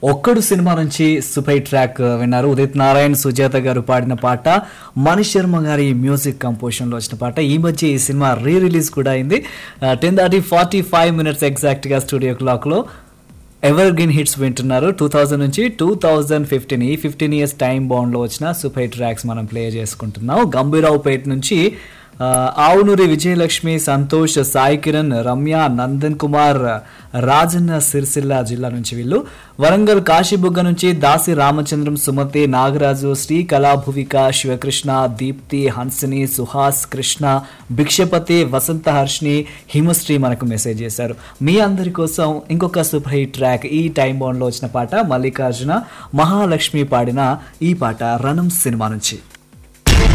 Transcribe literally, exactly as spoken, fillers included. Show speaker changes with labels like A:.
A: ఒక్కడు సినిమా నుంచి super track విన్నారు. ఉదిత్ నారాయణ్, సుజాత గారు పాడిన పాట, మణి శర్మ గారి మ్యూజిక్ కంపోజిషన్ లో వచ్చిన పాట. ఈ మధ్య ఈ సినిమా రీ రిలీజ్ కూడా అయింది. టెన్ దాటి ఫార్టీ ఫైవ్ మినిట్స్ ఎగ్జాక్ట్ గా స్టూడియో క్లాక్ లో ఎవర్ గ్రీన్ హిట్స్ వింటున్నారు. టూ థౌజండ్ నుంచి టూ థౌజండ్ ఫిఫ్టీన్ ఈ ఫిఫ్టీన్ ఇయర్స్ టైం బౌండ్ లో వచ్చిన సూపర్ ట్రాక్స్ మనం ప్లే చేసుకుంటున్నాం. గంభీరావుపేట నుంచి ఆవునూరి విజయలక్ష్మి, సంతోష్, సాయి కిరణ్, రమ్య, నందన్ కుమార్, రాజన్న సిరిసిల్ల జిల్లా నుంచి వీళ్ళు. వరంగల్ కాశీబుగ్గ నుంచి దాసి రామచంద్రం, సుమతి, నాగరాజు, శ్రీ కళాభువిక, శివకృష్ణ, దీప్తి, హన్సిని, సుహాస్, కృష్ణ, భిక్షపతి, వసంత హర్షిని, హిమశ్రీ మనకు మెసేజ్ చేశారు. మీ అందరి కోసం ఇంకొక సూపర్ హిట్ ట్రాక్, ఈ టైం బౌండ్ లో వచ్చిన పాట, మల్లికార్జున, మహాలక్ష్మి పాడిన ఈ పాట రణం సినిమా నుంచి.